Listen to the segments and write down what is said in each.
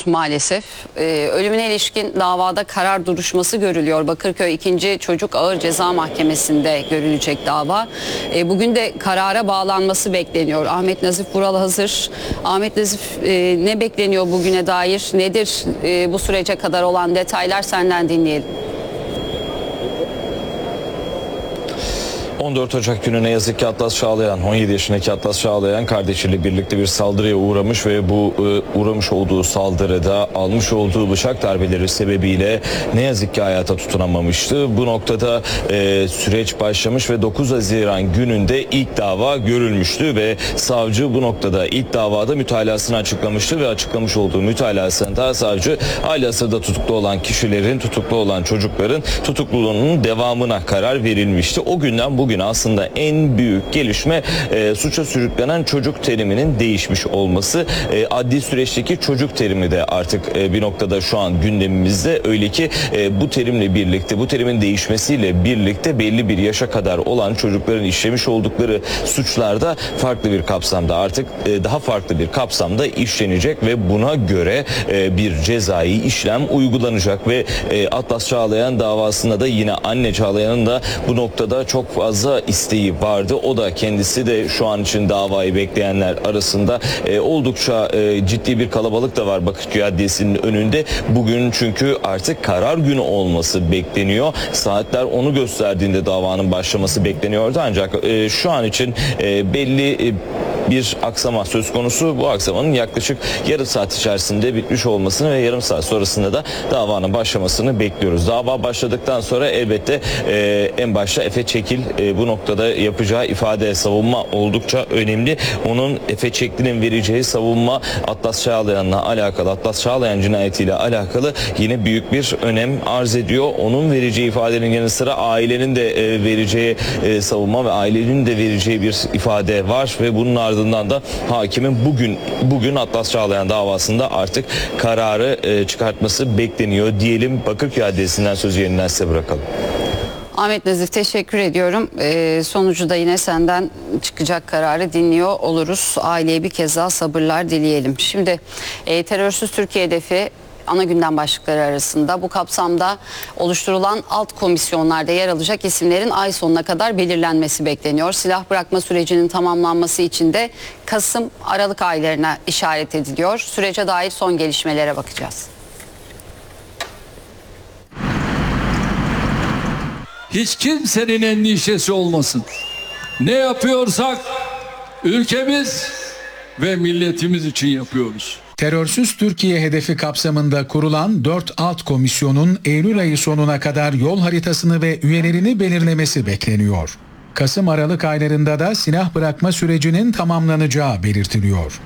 maalesef. Ölümüne ilişkin davada karar duruşması görülüyor. Bakırköy 2. Çocuk Ağır Ceza Mahkemesi'nde görülecek dava. Bugün de karara bağlanması bekleniyor. Ahmet Nazif Vural hazır. Ahmet Nazif, ne bekleniyor bugüne dair? Nedir bu sürece kadar olan detaylar, senden dinleyelim. 14 Ocak günü ne yazık ki Atlas Çağlayan, 17 yaşındaki Atlas Çağlayan kardeşiyle birlikte bir saldırıya uğramış ve bu uğramış olduğu saldırıda almış olduğu bıçak darbeleri sebebiyle ne yazık ki hayata tutunamamıştı. Bu noktada süreç başlamış ve 9 Haziran gününde ilk dava görülmüştü ve savcı bu noktada ilk davada mütalasını açıklamıştı ve açıklamış olduğu mütalasında savcı halihazırda tutuklu olan kişilerin, tutuklu olan çocukların tutukluluğunun devamına karar verilmişti. O günden bugün aslında en büyük gelişme suça sürüklenen çocuk teriminin değişmiş olması. Adli süreçteki çocuk terimi de artık bir noktada şu an gündemimizde. Öyle ki bu terimle birlikte, bu terimin değişmesiyle birlikte belli bir yaşa kadar olan çocukların işlemiş oldukları suçlarda farklı bir kapsamda, artık daha farklı bir kapsamda işlenecek ve buna göre bir cezai işlem uygulanacak ve Atlas Çağlayan davasında da yine anne Çağlayan'ın da bu noktada çok fazla isteği vardı. O da, kendisi de şu an için davayı bekleyenler arasında. Oldukça ciddi bir kalabalık da var Bakırköy Adliyesi'nin önünde. Bugün çünkü artık karar günü olması bekleniyor. Saatler onu gösterdiğinde davanın başlaması bekleniyordu. Ancak şu an için belli bir aksama söz konusu. Bu aksamanın yaklaşık yarım saat içerisinde bitmiş olmasını ve yarım saat sonrasında da davanın başlamasını bekliyoruz. Dava başladıktan sonra elbette en başta Efe Çekil bu noktada yapacağı ifade, savunma oldukça önemli. Onun, Efe Çekil'in vereceği savunma Atlas Çağlayan'la alakalı, Atlas Çağlayan cinayetiyle alakalı yine büyük bir önem arz ediyor. Onun vereceği ifadenin yanı sıra ailenin de vereceği savunma ve ailenin de vereceği bir ifade var ve bunun ardından da hakimin bugün Atlas Çağlayan davasında artık kararı çıkartması bekleniyor diyelim. Bakırköy Adliyesi'nden sözü yeniden size bırakalım. Ahmet Nazif, teşekkür ediyorum. Sonucu da yine senden çıkacak kararı dinliyor oluruz. Aileye bir kez daha sabırlar dileyelim. Şimdi terörsüz Türkiye hedefi ana gündem başlıkları arasında. Bu kapsamda oluşturulan alt komisyonlarda yer alacak isimlerin ay sonuna kadar belirlenmesi bekleniyor. Silah bırakma sürecinin tamamlanması için de Kasım-Aralık aylarına işaret ediliyor. Sürece dair son gelişmelere bakacağız. Hiç kimsenin endişesi olmasın. Ne yapıyorsak ülkemiz ve milletimiz için yapıyoruz. Terörsüz Türkiye hedefi kapsamında kurulan 4 alt komisyonun Eylül ayı sonuna kadar yol haritasını ve üyelerini belirlemesi bekleniyor. Kasım-Aralık aylarında da silah bırakma sürecinin tamamlanacağı belirtiliyor.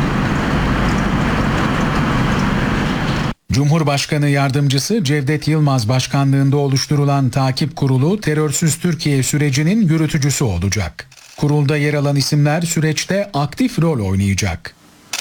Cumhurbaşkanı Yardımcısı Cevdet Yılmaz başkanlığında oluşturulan takip kurulu terörsüz Türkiye sürecinin yürütücüsü olacak. Kurulda yer alan isimler süreçte aktif rol oynayacak.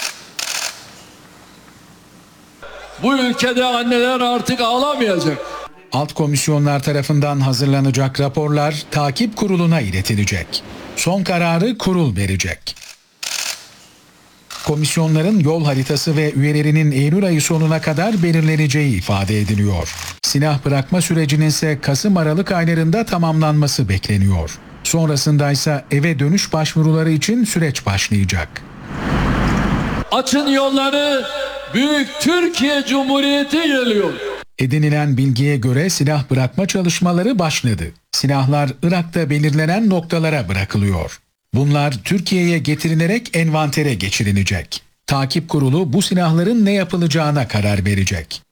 Bu ülkede anneler artık ağlamayacak. Alt komisyonlar tarafından hazırlanacak raporlar takip kuruluna iletilecek. Son kararı kurul verecek. Komisyonların yol haritası ve üyelerinin Eylül ayı sonuna kadar belirleneceği ifade ediliyor. Silah bırakma sürecinin ise Kasım-Aralık aylarında tamamlanması bekleniyor. Sonrasında ise eve dönüş başvuruları için süreç başlayacak. Açın yolları, büyük Türkiye Cumhuriyeti geliyor. Edinilen bilgiye göre silah bırakma çalışmaları başladı. Silahlar Irak'ta belirlenen noktalara bırakılıyor. Bunlar Türkiye'ye getirilerek envantere geçirilecek. Takip kurulu bu silahların ne yapılacağına karar verecek.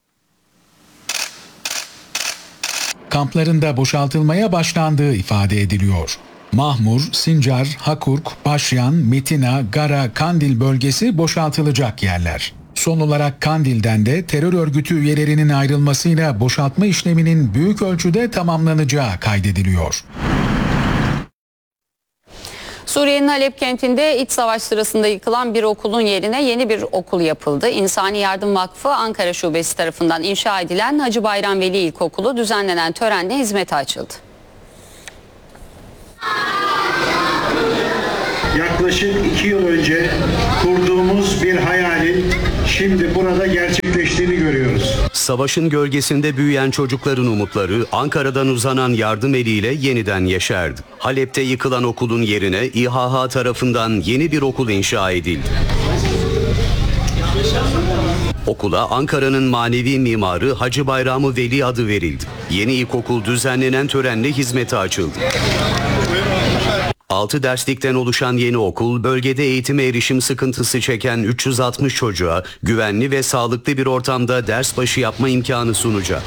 Kamplarında boşaltılmaya başlandığı ifade ediliyor. Mahmur, Sincar, Hakurk, Başyan, Metina, Gara, Kandil bölgesi boşaltılacak yerler. Son olarak Kandil'den de terör örgütü üyelerinin ayrılmasıyla boşaltma işleminin büyük ölçüde tamamlanacağı kaydediliyor. Suriye'nin Halep kentinde iç savaş sırasında yıkılan bir okulun yerine yeni bir okul yapıldı. İnsani Yardım Vakfı Ankara Şubesi tarafından inşa edilen Hacı Bayram Veli İlkokulu düzenlenen törenle hizmete açıldı. Yaklaşık 2 yıl önce kurduğumuz bir hayalin şimdi burada gerçekleştirilmesi değiştiğini görüyoruz. Savaşın gölgesinde büyüyen çocukların umutları Ankara'dan uzanan yardım eliyle yeniden yeşerdi. Halep'te yıkılan okulun yerine İHH tarafından yeni bir okul inşa edildi. Okula Ankara'nın manevi mimarı Hacı Bayramı Veli adı verildi. Yeni ilkokul düzenlenen törenle hizmete açıldı. 6 derslikten oluşan yeni okul, bölgede eğitime erişim sıkıntısı çeken 360 çocuğa güvenli ve sağlıklı bir ortamda ders başı yapma imkanı sunacak.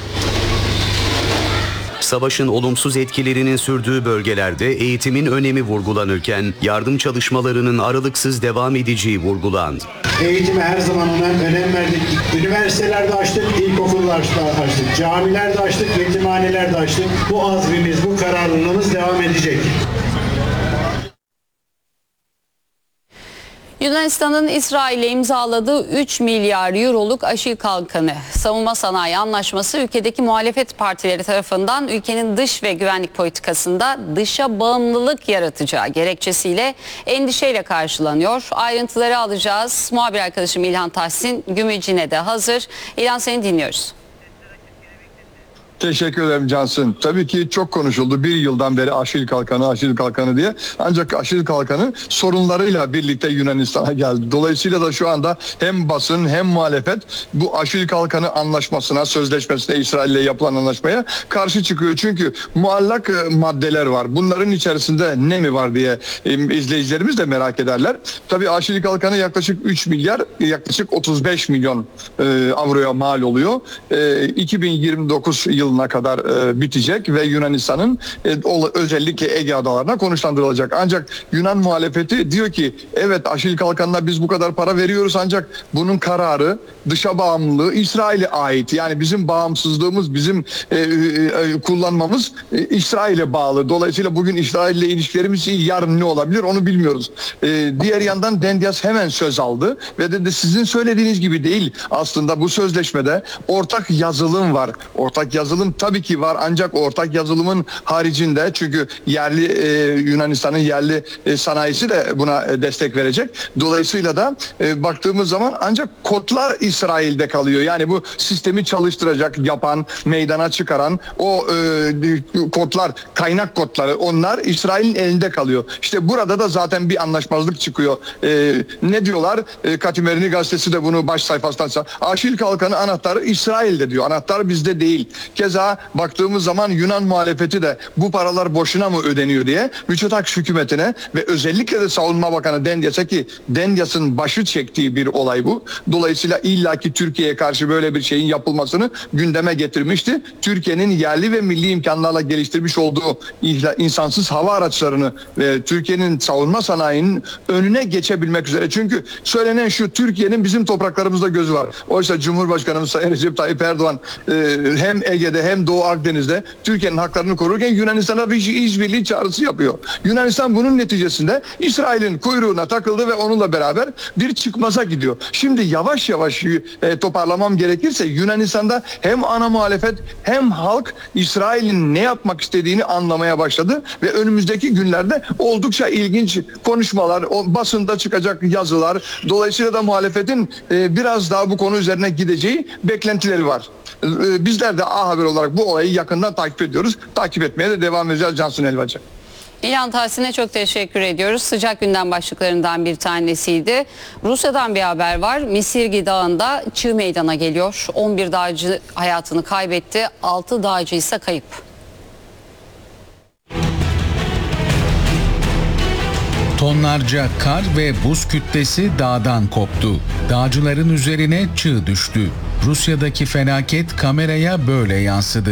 Savaşın olumsuz etkilerinin sürdüğü bölgelerde eğitimin önemi vurgulanırken yardım çalışmalarının aralıksız devam edeceği vurgulandı. Eğitime her zaman önem verdik. Üniversitelerde açtık, ilkokullarda açtık, camilerde açtık, yetimhanelerde açtık. Bu azmimiz, bu kararlılığımız devam edecek. Yunanistan'ın İsrail'le imzaladığı 3 milyar euroluk aşil kalkanı savunma sanayi anlaşması ülkedeki muhalefet partileri tarafından ülkenin dış ve güvenlik politikasında dışa bağımlılık yaratacağı gerekçesiyle endişeyle karşılanıyor. Ayrıntıları alacağız. Muhabir arkadaşım İlhan Tahsin Gümülcine'de hazır. İlhan, seni dinliyoruz. Teşekkür ederim Cansın. Tabii ki çok konuşuldu bir yıldan beri aşil kalkanı diye. Ancak aşil kalkanı sorunlarıyla birlikte Yunanistan'a geldi. Dolayısıyla da şu anda hem basın hem muhalefet bu aşil kalkanı anlaşmasına, sözleşmesine, İsrail'le yapılan anlaşmaya karşı çıkıyor. Çünkü muallak maddeler var. Bunların içerisinde ne mi var diye izleyicilerimiz de merak ederler. Tabii aşil kalkanı yaklaşık 3 milyar, yaklaşık 35 milyon avroya mal oluyor. 2029 yılına kadar bitecek ve Yunanistan'ın özellikle Ege adalarına konuşlandırılacak. Ancak Yunan muhalefeti diyor ki evet aşil kalkanına biz bu kadar para veriyoruz ancak bunun kararı, dışa bağımlılığı İsrail'e ait. Yani bizim bağımsızlığımız, bizim kullanmamız İsrail'e bağlı. Dolayısıyla bugün İsrail'le ilişkilerimiz iyi, yarın ne olabilir onu bilmiyoruz. Diğer yandan Dendias hemen söz aldı ve dedi sizin söylediğiniz gibi değil. Aslında bu sözleşmede ortak yazılım var. Ortak yazılım tabii ki var ancak ortak yazılımın haricinde çünkü yerli Yunanistan'ın yerli sanayisi de buna destek verecek. Dolayısıyla da baktığımız zaman ancak kodlar İsrail'de kalıyor. Yani bu sistemi çalıştıracak, yapan, meydana çıkaran o kodlar, kaynak kodları onlar İsrail'in elinde kalıyor. İşte burada da zaten bir anlaşmazlık çıkıyor. Ne diyorlar? Katimerini gazetesi de bunu baş sayfasından aşil kalkanı anahtarı İsrail'de diyor. Anahtar bizde değil. Keza baktığımız zaman Yunan muhalefeti de bu paralar boşuna mı ödeniyor diye Mitsotakis hükümetine ve özellikle de Savunma Bakanı Dendias'a ki Dendias'ın başı çektiği bir olay bu. Dolayısıyla illaki Türkiye'ye karşı böyle bir şeyin yapılmasını gündeme getirmişti. Türkiye'nin yerli ve milli imkanlarla geliştirmiş olduğu insansız hava araçlarını ve Türkiye'nin savunma sanayinin önüne geçebilmek üzere. Çünkü söylenen şu Türkiye'nin bizim topraklarımızda gözü var. Oysa Cumhurbaşkanımız Sayın Recep Tayyip Erdoğan hem Ege'de hem Doğu Akdeniz'de Türkiye'nin haklarını korurken Yunanistan'a bir işbirliği çağrısı yapıyor. Yunanistan bunun neticesinde İsrail'in kuyruğuna takıldı ve onunla beraber bir çıkmaza gidiyor. Şimdi yavaş yavaş toparlamam gerekirse Yunanistan'da hem ana muhalefet hem halk İsrail'in ne yapmak istediğini anlamaya başladı ve önümüzdeki günlerde oldukça ilginç konuşmalar, basında çıkacak yazılar, dolayısıyla da muhalefetin biraz daha bu konu üzerine gideceği beklentileri var. Bizler de A Haber olarak bu olayı yakından takip ediyoruz. Takip etmeye de devam edeceğiz Cansun Elvacı. İlhan Tahsin'e çok teşekkür ediyoruz. Sıcak gündem başlıklarından bir tanesiydi. Rusya'dan bir haber var. Misirgi Dağı'nda çığ meydana geliyor. 11 dağcı hayatını kaybetti. 6 dağcı ise kayıp. Tonlarca kar ve buz kütlesi dağdan koptu. Dağcıların üzerine çığ düştü. Rusya'daki felaket kameraya böyle yansıdı.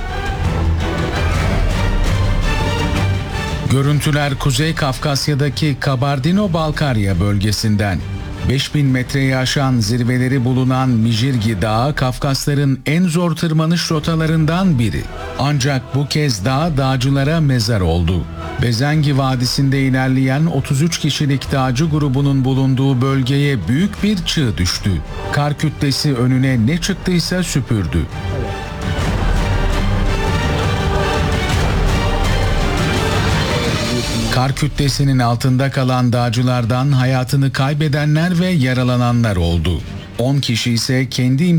Görüntüler Kuzey Kafkasya'daki Kabardino-Balkarya bölgesinden. 5000 metreyi aşan zirveleri bulunan Mijirgi Dağı, Kafkasların en zor tırmanış rotalarından biri. Ancak bu kez dağ dağcılara mezar oldu. Bezengi Vadisi'nde ilerleyen 33 kişilik dağcı grubunun bulunduğu bölgeye büyük bir çığ düştü. Kar kütlesi önüne ne çıktıysa süpürdü. Kar kütlesinin altında kalan dağcılardan hayatını kaybedenler ve yaralananlar oldu. 10 kişi ise kendi